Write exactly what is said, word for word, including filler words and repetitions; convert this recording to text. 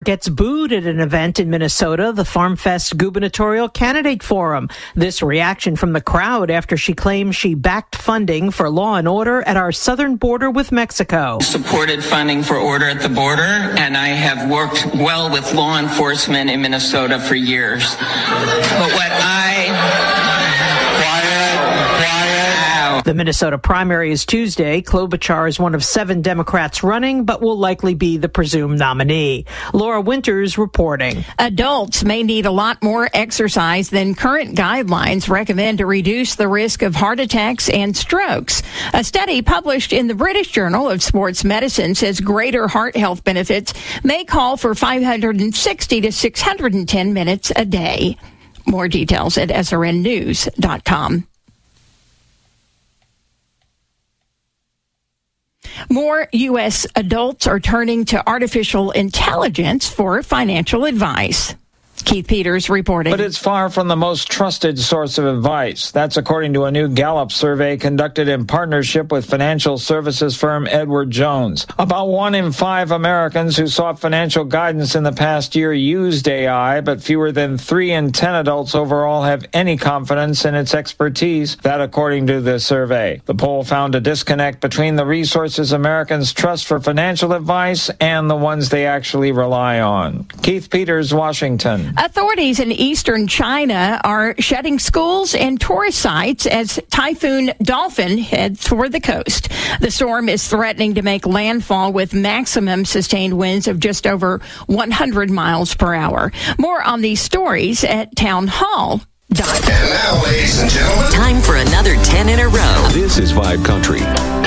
gets booed at an event in Minnesota, the FarmFest Gubernatorial Candidate Forum. This reaction from the crowd after she claims she backed funding for law and order at our southern border with Mexico. Supported funding for order at the border, and I have worked well with law enforcement in Minnesota for years. But what I... The Minnesota primary is Tuesday. Klobuchar is one of seven Democrats running, but will likely be the presumed nominee. Laura Winters reporting. Adults may need a lot more exercise than current guidelines recommend to reduce the risk of heart attacks and strokes. A study published in the British Journal of Sports Medicine says greater heart health benefits may call for five hundred sixty to six hundred ten minutes a day. More details at S R N news dot com. More U S adults are turning to artificial intelligence for financial advice. Keith Peters reporting. But it's far from the most trusted source of advice. That's according to a new Gallup survey conducted in partnership with financial services firm Edward Jones. About one in five Americans who sought financial guidance in the past year used A I, but fewer than three in ten adults overall have any confidence in its expertise. That according to the survey. The poll found a disconnect between the resources Americans trust for financial advice and the ones they actually rely on. Keith Peters, Washington. Authorities in eastern China are shutting schools and tourist sites as Typhoon Dolphin heads toward the coast. The storm is threatening to make landfall with maximum sustained winds of just over one hundred miles per hour. More on these stories at Town Hall. And now, ladies and gentlemen, time for another ten in a row. This is Vibe Country.